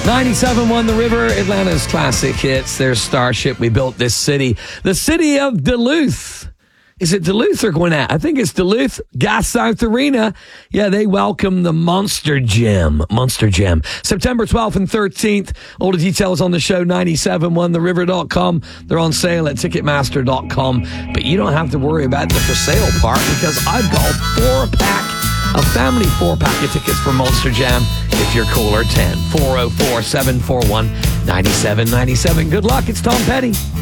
97.1 The River, Atlanta's classic hits. There's Starship. We built this city. The city of Duluth. Is it Duluth or Gwinnett? I think it's Duluth. Gas South Arena. Yeah, they welcome the Monster Jam. September 12th and 13th. All the details on the show, 971theriver.com. They're on sale at ticketmaster.com. But you don't have to worry about the for sale part because I've got a family 4-pack of tickets for Monster Jam if you're caller 10. 404-741-9797. Good luck. It's Tom Petty.